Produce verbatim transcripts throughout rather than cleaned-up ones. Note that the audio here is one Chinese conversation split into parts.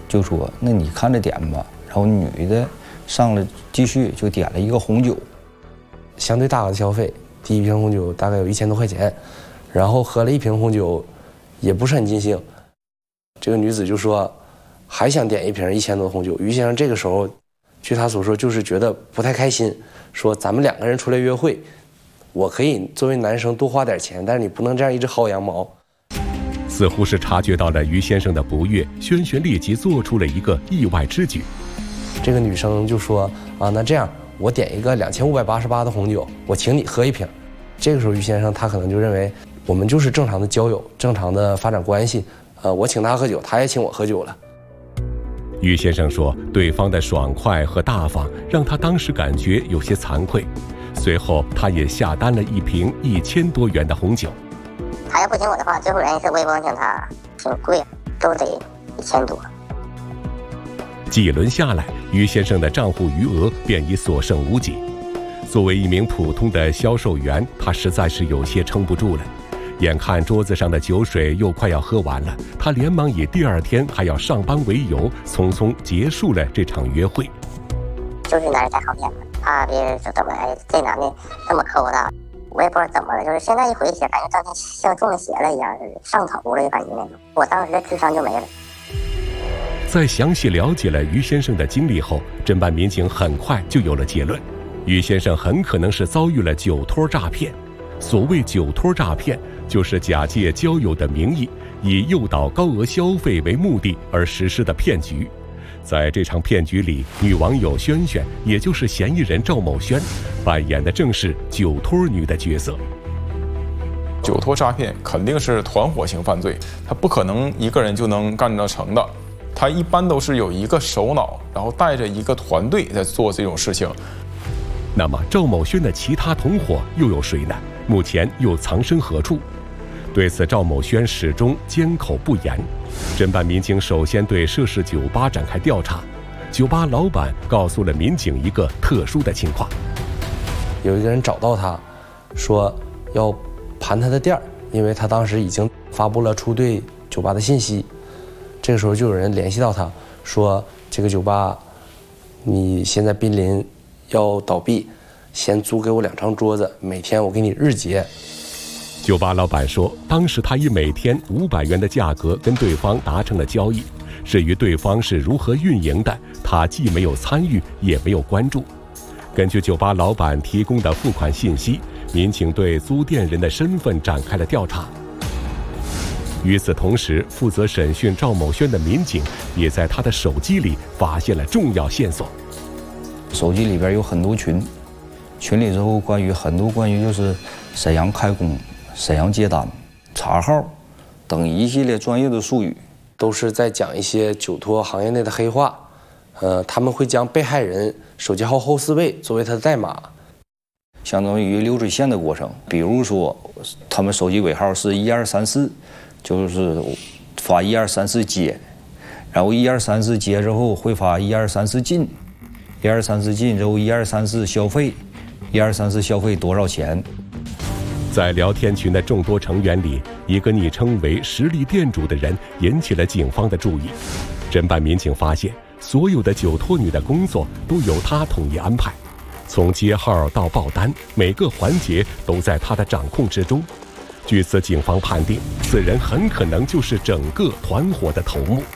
就说：“那你看着点吧。”然后女的上来继续就点了一个红酒， 相对大额的消费，第一瓶红酒大概有一千多块钱，然后喝了一瓶红酒，也不是很尽兴。这个女子就说还想点一瓶一千多的红酒。于先生这个时候，据他所说，就是觉得不太开心，说咱们两个人出来约会，我可以作为男生多花点钱，但是你不能这样一直薅羊毛。 似乎是察觉到了于先生的不悦，轩轩立即做出了一个意外之举。 这个女生就说啊，那这样我点一个两千五百八十八的红酒，我请你喝一瓶。这个时候于先生他可能就认为我们就是正常的交友，正常的发展关系，呃，我请他喝酒，他也请我喝酒了。 于先生说，对方的爽快和大方让他当时感觉有些惭愧，随后他也下单了一瓶一千多元的红酒。 他要不请我的话，最后人一次我也不能请他，挺贵，都得一千多。 几轮下来，于先生的账户余额便已所剩无几。作为一名普通的销售员，他实在是有些撑不住了。眼看桌子上的酒水又快要喝完了，他连忙以第二天还要上班为由，匆匆结束了这场约会。 就是男人太好骗了，怕别人说怎么哎这男的这么抠的，我也不知道怎么了，就是现在一回想，感觉当天像中了邪了一样，上头了，就感觉那种。我当时的智商就没了。 在详细了解了于先生的经历后，侦办民警很快就有了结论：于先生很可能是遭遇了酒托诈骗。所谓酒托诈骗，就是假借交友的名义，以诱导高额消费为目的而实施的骗局。在这场骗局里，女网友轩轩，也就是嫌疑人赵某轩，扮演的正是酒托女的角色。 酒托诈骗肯定是团伙型犯罪，他不可能一个人就能干得成的。他一般都是有一个首脑，然后带着一个团队在做这种事情。 那么赵某轩的其他同伙又有谁呢？目前又藏身何处？对此，赵某轩始终缄口不言。侦办民警首先对涉事酒吧展开调查。酒吧老板告诉了民警一个特殊的情况： 有一个人找到他，说要盘他的店儿，因为他当时已经发布了出对酒吧的信息。这个时候就有人联系到他，说这个酒吧你现在濒临要倒闭，先租给我两张桌子，每天我给你日结。 酒吧老板说，当时他以每天五百元的价格跟对方达成了交易，至于对方是如何运营的，他既没有参与，也没有关注。根据酒吧老板提供的付款信息，民警对租店人的身份展开了调查。与此同时，负责审讯赵某轩的民警也在他的手机里发现了重要线索。 手机里边有很多群，群里之后关于很多关于就是沈阳开工、沈阳接单、查号等一系列专业的术语， 都是在讲一些酒托行业内的黑话。呃，他们会将被害人手机号后四位作为他的代码， 相当于流水线的过程。比如说，他们手机尾号是一二三四，就是发一二三四接，然后一二三四接之后会发一二三四进。一二三四进之后，一二三四消费，一二三四消费多少钱？ 在聊天群的众多成员里，一个昵称为“实力店主”的人引起了警方的注意。侦办民警发现，所有的酒托女的工作都由他统一安排，从接号到报单，每个环节都在他的掌控之中。据此，警方判定此人很可能就是整个团伙的头目。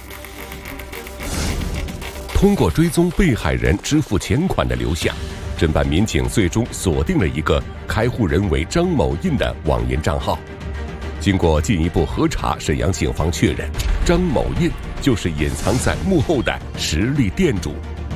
通过追踪被害人支付钱款的流向，侦办民警最终锁定了一个开户人为张某印的网银账号。经过进一步核查，沈阳警方确认，张某印就是隐藏在幕后的实力店主。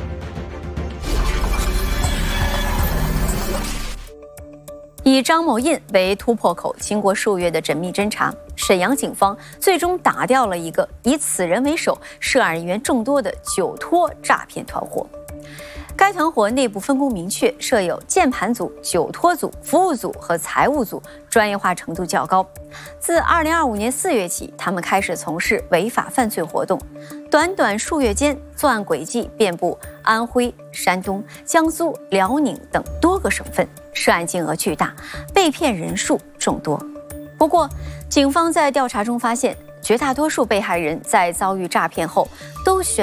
以张某印为突破口，经过数月的缜密侦查，沈阳警方最终打掉了一个以此人为首、涉案人员众多的酒托诈骗团伙。该团伙内部分工明确，设有键盘组、酒托组、服务组和财务组，专业化程度较高。自二零二五年四月起，他们开始从事违法犯罪活动。短短数月间，作案轨迹遍布安徽、山东、江苏、辽宁等多个省份，涉案金额巨大，被骗人数众多。不过，警方在调查中发现，绝大多数被害人在遭遇诈骗后都选